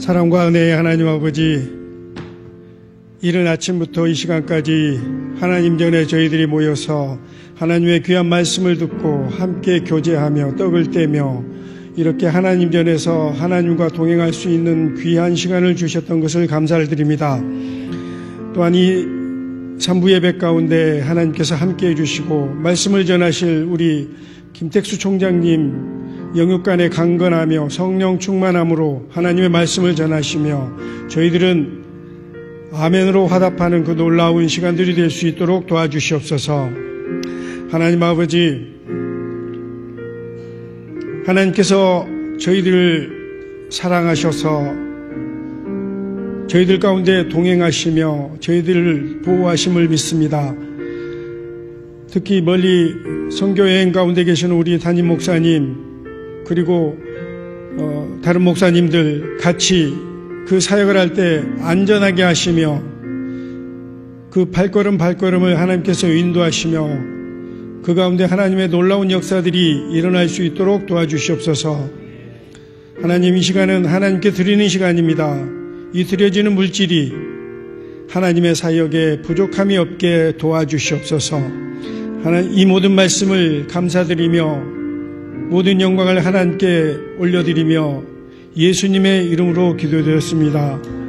사랑과 은혜의 하나님 아버지, 이른 아침부터 이 시간까지 하나님 전에 저희들이 모여서 하나님의 귀한 말씀을 듣고 함께 교제하며 떡을 떼며 이렇게 하나님 전에서 하나님과 동행할 수 있는 귀한 시간을 주셨던 것을 감사를 드립니다. 또한 이 3부 예배 가운데 하나님께서 함께 해주시고 말씀을 전하실 우리 김택수 총장님 영육간에 강건하며 성령 충만함으로 하나님의 말씀을 전하시며 저희들은 아멘으로 화답하는 그 놀라운 시간들이 될 수 있도록 도와주시옵소서. 하나님 아버지, 하나님께서 저희들을 사랑하셔서 저희들 가운데 동행하시며 저희들을 보호하심을 믿습니다. 특히 멀리 선교여행 가운데 계시는 우리 담임 목사님 그리고 다른 목사님들 같이 그 사역을 할 때 안전하게 하시며 그 발걸음을 하나님께서 인도하시며 그 가운데 하나님의 놀라운 역사들이 일어날 수 있도록 도와주시옵소서. 하나님, 이 시간은 하나님께 드리는 시간입니다. 이 드려지는 물질이 하나님의 사역에 부족함이 없게 도와주시옵소서. 하나님, 이 모든 말씀을 감사드리며 모든 영광을 하나님께 올려드리며 예수님의 이름으로 기도드렸습니다.